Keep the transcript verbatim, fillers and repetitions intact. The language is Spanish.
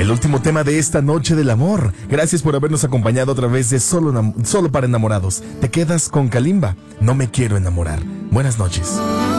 el último tema de esta noche del amor. Gracias por habernos acompañado a través de Solo, Solo para Enamorados. Te quedas con Kalimba, No me quiero enamorar. Buenas noches.